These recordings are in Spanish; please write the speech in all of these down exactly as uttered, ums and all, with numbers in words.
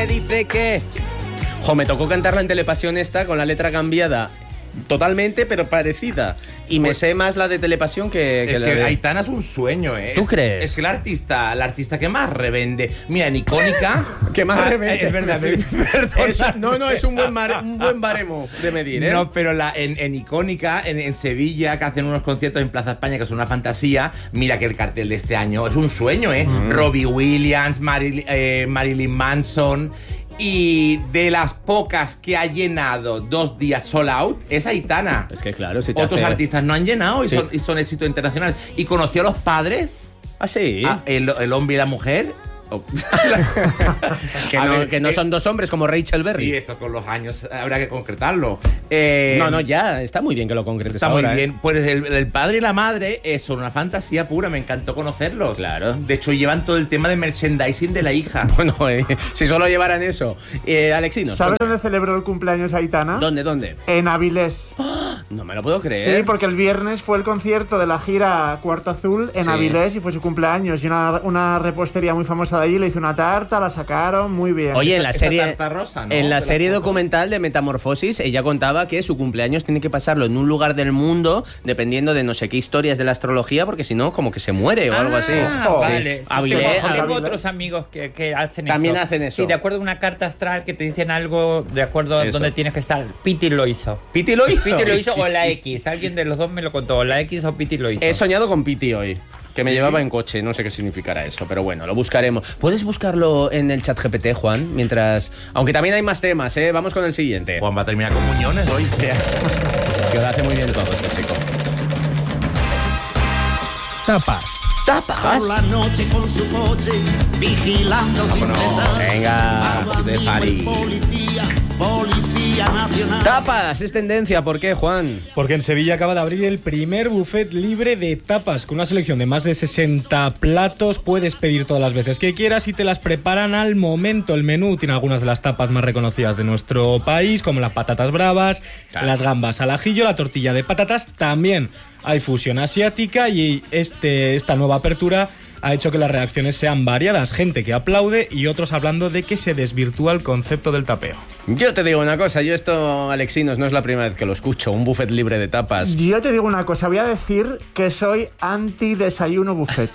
me dice que... Jo, me tocó cantarla en Telepasión esta con la letra cambiada totalmente, pero parecida. Y me pues, sé más la de Telepasión que, que es la que de... Aitana es un sueño, ¿eh? ¿Tú es, crees? Es que la artista, la artista que más revende. Mira, en Icónica... que más ah, revende. Es verdad, es, no, no, es un buen, mare, un buen baremo de medir, ¿eh? No, pero la, en, en Icónica, en, en Sevilla, que hacen unos conciertos en Plaza España, que son una fantasía, mira que el cartel de este año es un sueño, ¿eh? Mm. Robbie Williams, Maril, eh, Marilyn Manson... Y de las pocas que ha llenado dos días sold out, es Aitana. Es que claro, si te otros hace... artistas no han llenado y, sí. son, y son éxitos internacionales. Y conoció a los padres. ¿Ah, sí? Ah, el, el hombre y la mujer. que, no, ver, que no son dos hombres como Rachel Berry. Sí, esto con los años habrá que concretarlo. Eh, no, no, ya, está muy bien que lo concretes. Está ahora, muy bien. ¿eh? Pues el, el padre y la madre eh, son una fantasía pura, me encantó conocerlos. Claro. De hecho, llevan todo el tema de merchandising de la hija. Bueno, eh, si solo llevaran eso. Eh, Alexino. ¿Sabes dónde celebró el cumpleaños Aitana? ¿Dónde, dónde? En Avilés. ¡Oh! No me lo puedo creer. Sí, porque el viernes fue el concierto de la gira Cuarto Azul en sí. Avilés y fue su cumpleaños. Y una, una repostería muy famosa de allí le hizo una tarta, la sacaron muy bien. Oye, en la esa, serie, esa tarta rosa, ¿no? en la de serie la documental de Metamorfosis, ella contaba que su cumpleaños tiene que pasarlo en un lugar del mundo, dependiendo de no sé qué historias de la astrología, porque si no, como que se muere o ah, algo así. Oh, vale. Sí. Sí, Avilés, tengo, tengo Avilés. otros amigos que, que hacen También eso. hacen eso. Sí, de acuerdo a una carta astral que te dicen algo de acuerdo a dónde tienes que estar. Piti lo hizo. ¿Piti lo hizo? Piti lo hizo o la X. Alguien de los dos me lo contó. O la X o Piti lo hizo. He soñado con Piti hoy. Que me ¿Sí? llevaba en coche, no sé qué significará eso, pero bueno, lo buscaremos. ¿Puedes buscarlo en el chat G P T, Juan? Mientras... Aunque también hay más temas, ¿eh? Vamos con el siguiente. Juan va a terminar con muñones hoy. Que lo hace muy bien todo este chico. Tapas. Tapas. Por la noche con su coche, vigilando sin cesar. Venga, de Fari. Policía, policía nacional. Tapas, es tendencia. ¿Por qué, Juan? Porque en Sevilla acaba de abrir el primer buffet libre de tapas. Con una selección de más de sesenta platos. Puedes pedir todas las veces que quieras y te las preparan al momento. El menú tiene algunas de las tapas más reconocidas de nuestro país, como las patatas bravas, claro. las gambas al ajillo, la tortilla de patatas. También hay fusión asiática y este, esta nueva apertura ha hecho que las reacciones sean variadas. Gente que aplaude y otros hablando de que se desvirtúa el concepto del tapeo. Yo te digo una cosa, yo esto, Alexinos, no es la primera vez que lo escucho, un buffet libre de tapas. Yo te digo una cosa, voy a decir que soy anti-desayuno buffet.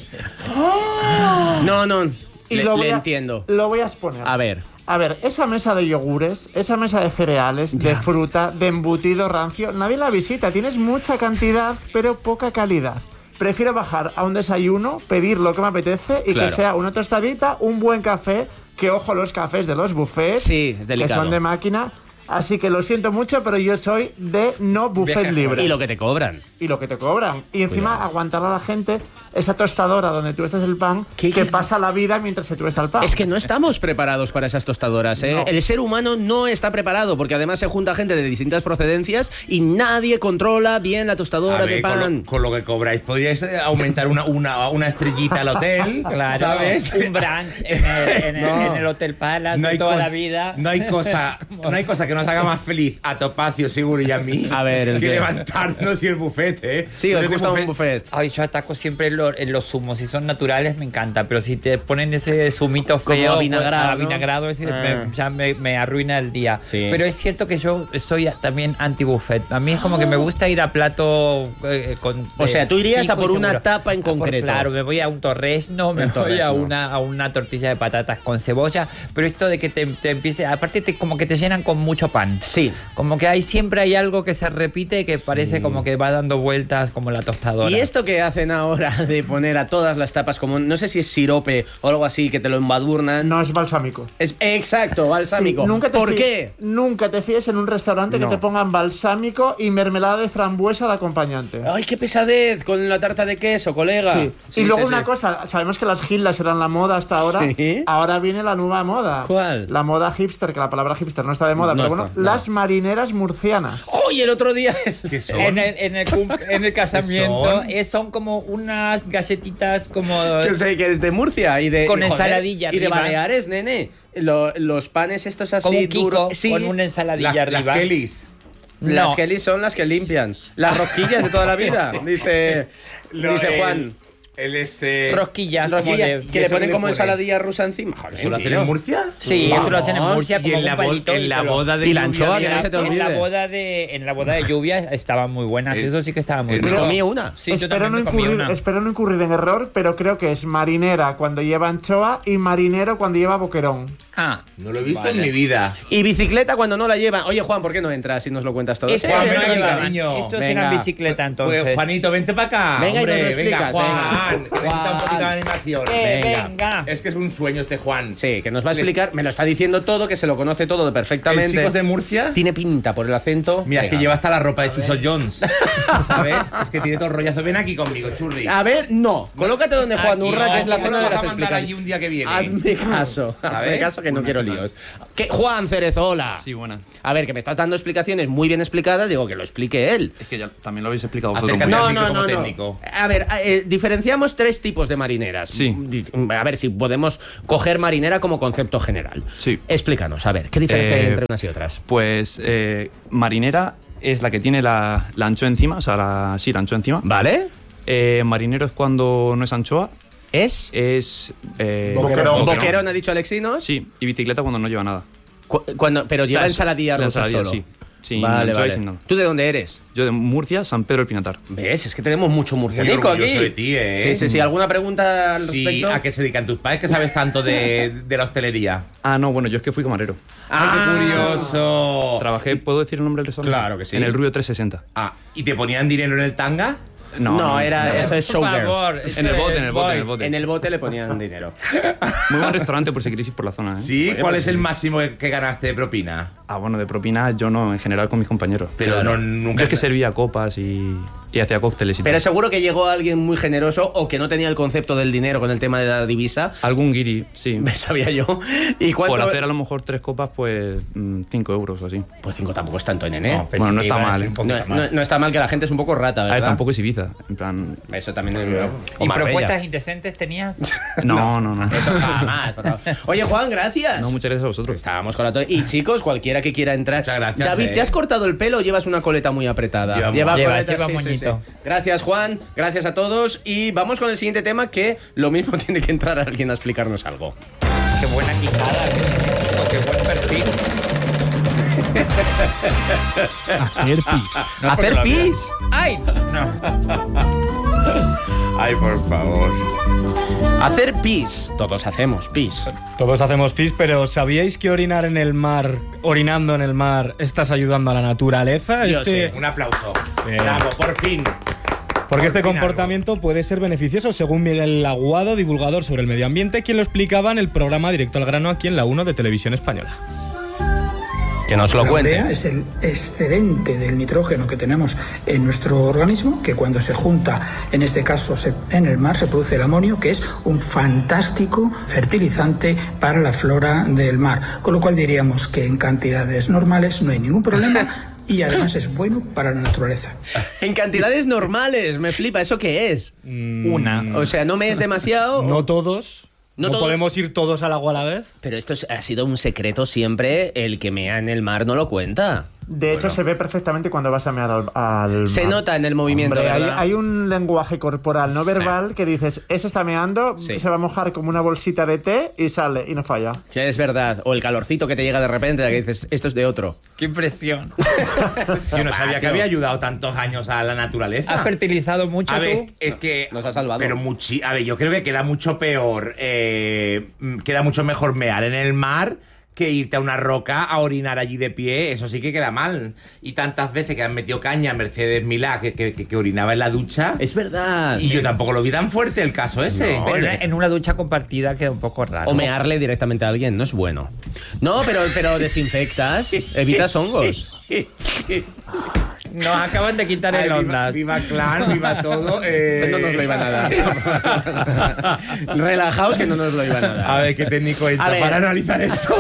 No, no, y le, lo voy le a, entiendo. Lo voy a exponer. A ver. A ver, esa mesa de yogures, esa mesa de cereales, ya. de fruta, de embutido rancio, nadie la visita. Tienes mucha cantidad, pero poca calidad. Prefiero bajar a un desayuno, pedir lo que me apetece y claro. que sea una tostadita, un buen café, que ojo los cafés de los buffets, sí, es delicado. que son de máquina. Así que lo siento mucho, pero yo soy de no buffet libre. Y lo que te cobran. Y lo que te cobran. Y encima Cuidado. aguantar a la gente esa tostadora donde tú estás el pan, ¿Qué, que qué? pasa la vida mientras se tuesta el pan. Es que no estamos preparados para esas tostadoras, ¿eh? No. El ser humano no está preparado, porque además se junta gente de distintas procedencias y nadie controla bien la tostadora ver, de pan. Con lo, con lo que cobráis, podríais aumentar una, una, una estrellita al hotel, claro, ¿sabes? Un brunch en el, en el, no. en el Hotel Palace no de toda cosa, la vida. No hay cosa, no hay cosa que nos haga más feliz a Topacio, seguro, y a mí a ver, que levantarnos y el buffet, ¿eh? Sí, os gusta buffet? un buffet. Ay, yo ataco siempre los, los zumos. Si son naturales, me encanta. Pero si te ponen ese zumito feo, como vinagrado, pues, ¿no? vinagrado ese, ah. me, ya me, me arruina el día. Sí. Pero es cierto que yo soy también anti-buffet. A mí es como que me gusta ir a plato eh, con... O sea, tú irías a por una seguro. tapa en concreto. Por, claro, me voy a un torrezno, me un voy torrezno. A, una, a una tortilla de patatas con cebolla. Pero esto de que te, te empiece... Aparte, te, como que te llenan con mucho pan. Sí. Como que hay siempre hay algo que se repite que parece sí. como que va dando vueltas como la tostadora. Y esto que hacen ahora de poner a todas las tapas como, no sé si es sirope o algo así, que te lo embadurnan. No, es balsámico. Es, exacto, balsámico. Sí, nunca te ¿Por fíes, qué? Nunca te fíes en un restaurante no. que te pongan balsámico y mermelada de frambuesa al acompañante. Ay, qué pesadez con la tarta de queso, colega. Sí. Sí, y luego sí, una sí. cosa, sabemos que las gildas eran la moda hasta ahora. ¿Sí? Ahora viene la nueva moda. ¿Cuál? La moda hipster, que la palabra hipster no está de moda, no pero está, bueno, no. las marineras murcianas. ¡Oye, oh, el otro día! ¿Qué son? En el, en el, en el casamiento son? Es, son como unas galletitas como... Que sé, que es de Murcia y de... Con y, ensaladilla joder, arriba. Y de Baleares, nene. Lo, los panes estos así... Como un Kiko, duros. Sí. con una ensaladilla la, arriba. Las Kellys. Las no. Kellys son las que limpian. Las rosquillas de toda la vida, dice, Lo, dice el, Juan. Él es... Eh, Rosquillas. Rosquilla, como de- que le eso ponen le como ocurre? ensaladilla rusa encima. Joder, ¿Eso lo hacen tío. en Murcia? Sí, eso lo hacen en Murcia. Y como en la, un bo- palito en y la se lo- boda de Y la lluvia anchoa, había que no se te esto. En la olvide. boda de en la boda de lluvia estaban muy buenas. Eh, Eso sí que estaba muy eh, Me rico. comí una. Sí, yo espero, no también me comí incurrir, una. espero no incurrir en error, pero creo que es marinera cuando lleva anchoa y marinero cuando lleva boquerón. Ah, No lo he visto Vale. en mi vida. Y bicicleta cuando no la llevan. Oye, Juan, ¿por qué no entras y nos lo cuentas todo? Esto, Juan, es ven aquí, una- cariño. esto es Venga. una bicicleta entonces. Pues, Juanito, vente para acá. Venga, y hombre, nos lo venga, explicas, Juan. venga. Que necesita un poquito de Juan. animación. Eh, venga. Es que es un sueño este Juan. Sí, que nos va a Les- explicar. Me lo está diciendo todo, que se lo conoce todo ¿El perfectamente. chico es de Murcia? Tiene pinta por el acento. Mira, es que Venga. lleva hasta la ropa de Chuso Jones. ¿Sabes? Es que tiene todo el rollazo. Ven aquí conmigo, churri. A ver, no. Colócate donde Juan Aquí, Urra, no, que es la ¿cómo zona nos de las vas a mandar explicaciones. allí un día que viene? Hazme caso. Hazme ¿Sabes? caso que no quiero líos. ¿Qué? Juan Cerezola. Sí, buena. A ver, que me estás dando explicaciones muy bien explicadas. Digo, que lo explique él. Es que ya también lo habéis explicado vosotros. Acércate muy al bien. No, micro no, como no, no. técnico. A ver, eh, diferenciamos tres tipos de marineras. Sí. Di- A ver si podemos coger marinera como concepto general. Sí. Explícanos, a ver, ¿qué diferencia hay Eh, entre unas y otras? Pues eh, marinera es la que tiene la, la anchoa encima, o sea, la, sí, la anchoa encima. ¿Vale? Eh, marinero es cuando no es anchoa. ¿Es? Es... Eh, Boquerón. Boquerón, ha dicho Alexinos. Sí, y bicicleta cuando no lleva nada. Cu- Cuando, pero O sea, lleva es- ensaladilla la rusa ensaladilla, solo. sí. Sin vale, anchoa y vale. sin nada. ¿Tú de dónde eres? Yo de Murcia, San Pedro del Pinatar. ¿Ves? Es que tenemos mucho Muy murcianico orgulloso aquí. de ti, ¿eh? Sí, sí, sí. ¿Alguna pregunta al Sí, respecto? ¿a qué se dedican tus padres? Que sabes tanto de, de la hostelería. Ah, no, bueno, yo es que fui camarero. ¡Ay, Ah. qué curioso! Trabajé, ¿puedo decir el nombre del restaurante? Claro que sí. En el Rubio trescientos sesenta. Ah, ¿y te ponían dinero en el tanga? No, No, era, eso es Por showgirls. favor, En el eso bote, es en el bote, en el boys. bote. En el bote le ponían dinero. Muy buen restaurante por si queréis ir por la zona, ¿eh? Sí, Oye, ¿cuál pues es el máximo que que ganaste de propina? Ah, bueno, de propina yo no, en general con mis compañeros. Pero Claro. no, nunca. Yo es que servía copas y, y hacía cócteles y Pero tal. seguro que llegó alguien muy generoso o que no tenía el concepto del dinero con el tema de la divisa. Algún guiri, sí. Me sabía yo. ¿Y cuánto? Por hacer a lo mejor tres copas, pues mm, cinco euros o así. Pues cinco tampoco es tanto, nene. No, Bueno, no está iba a mal, decir ¿eh? un poquito No, más. no- no está mal que la gente es un poco rata, A ¿verdad? ver, tampoco es Ibiza. En plan. Eso también es... o ¿Y Marbella. propuestas indecentes tenías? No, no, no. Eso jamás, por favor. Oye, Juan, gracias. No, muchas gracias a vosotros. Estábamos con la to- Y chicos, cualquiera que quiera entrar. Muchas gracias, David, eh. ¿te has cortado el pelo o llevas una coleta muy apretada? Lleva- Lleva- coleta, lleva sí, sí, moñito. sí. Gracias, Juan. Gracias a todos. Y vamos con el siguiente tema, que lo mismo tiene que entrar alguien a explicarnos algo. Qué buena quijada, qué, qué buen perfil. Hacer pis. No, porque ¿Hacer lo había- pis? ¡Ay! No. Ay, por favor. Hacer pis. Todos hacemos pis. Todos hacemos pis, pero ¿sabíais que orinar en el mar, orinando en el mar, estás ayudando a la naturaleza? Yo Este, sé. Un aplauso. Bien. Bravo, por fin. Porque este Por fin comportamiento puede ser beneficioso, según Miguel Aguado, divulgador sobre el medio ambiente, quien lo explicaba en el programa Directo al Grano aquí en la uno de Televisión Española. Que nos lo La urea cuente. es el excedente del nitrógeno que tenemos en nuestro organismo, que cuando se junta, en este caso se- en el mar, se produce el amonio, que es un fantástico fertilizante para la flora del mar. Con lo cual diríamos que en cantidades normales no hay ningún problema y además es bueno para la naturaleza. En cantidades normales, me flipa. ¿Eso qué es? Una. O sea, no me es demasiado. No todos. No No, todos. podemos ir todos al agua a la vez. Pero esto es- ha sido un secreto siempre. El que mea en el mar no lo cuenta. De hecho, se ve perfectamente cuando vas a mear al, al Se mar. nota en el movimiento, Hombre, hay, ¿verdad? hay un lenguaje corporal no verbal que dices, ese está meando, Sí. se va a mojar como una bolsita de té y sale y no falla. Sí, es verdad. O el calorcito que te llega de repente, que dices, esto es de otro. ¡Qué impresión! Yo no sabía que había ayudado tantos años a la naturaleza. ¿Has fertilizado mucho A ver, tú? es que. Nos ha salvado. Pero muchi a ver, yo creo que queda mucho peor. eh, mm, queda mucho mejor mear en el mar que irte a una roca a orinar allí de pie. Eso sí que queda mal. Y tantas veces que han metido caña a Mercedes Milá que, que, que- que orinaba en la ducha. Es verdad. Y yo tampoco lo vi tan fuerte el caso ese. No. Pero en Ole. una, en una ducha compartida queda un poco raro. O mearle directamente a alguien, no es bueno. No, pero, pero desinfectas, evitas hongos. Nos acaban de quitar Ay, el viva, ondas. viva Clan, viva todo. eh. No nos lo iban a dar. Relajaos que no nos lo iban a dar. A ver qué técnico A entra ver. para analizar esto.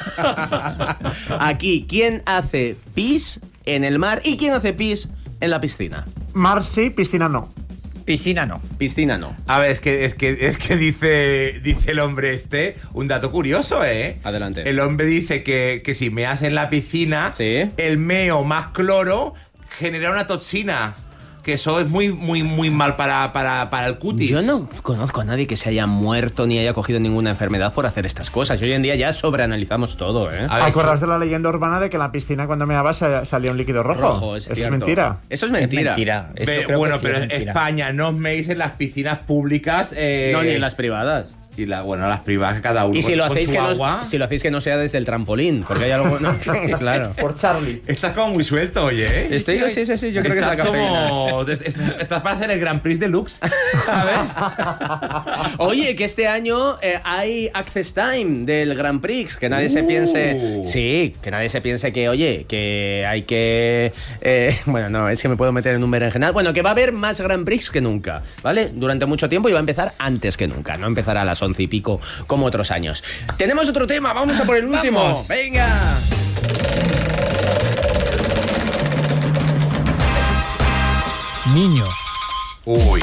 Aquí, ¿quién hace pis en el mar y quién hace pis en la piscina? Mar sí, piscina no. Piscina no. Piscina no. A ver, es que, es que, es que dice, dice el hombre este un dato curioso, ¿eh? Adelante. El hombre dice que, que si meas en la piscina, Sí. el meo más cloro genera una toxina. que eso es muy, muy, muy mal para, para, para el cutis. Yo no conozco a nadie que se haya muerto ni haya cogido ninguna enfermedad por hacer estas cosas. Hoy en día ya sobreanalizamos todo, ¿eh? ¿Acordaos de la leyenda urbana de que en la piscina cuando me dabas salía un líquido rojo? Rojo, es Eso cierto. es mentira. Eso es mentira. Es mentira. Eso Pero, creo bueno, que sí pero es mentira. España, no os meéis en las piscinas públicas. Eh, No, ni en las privadas. Y la, bueno, las privadas cada uno. Y si con- lo, con hacéis su que no, agua. si lo hacéis que no sea desde el trampolín, porque hay algo... No, claro. Por Charlie. Estás como muy suelto, oye, ¿eh? Estoy, sí, sí, sí, yo creo que es estás la cafeína. como... Estás, estás para hacer el Grand Prix Deluxe, ¿sabes? Oye, que este año eh, hay Access Time del Grand Prix, que nadie se Uh. piense... Sí, que nadie se piense que, oye, que hay que... eh, bueno, no, es que me puedo meter en un berenjenal. Bueno, que va a haber más Grand Prix que nunca, ¿vale? Durante mucho tiempo y va a empezar antes que nunca, no empezará a las once y pico como otros años. Tenemos otro tema, vamos a por el último. Vamos. Venga. Niños. Uy.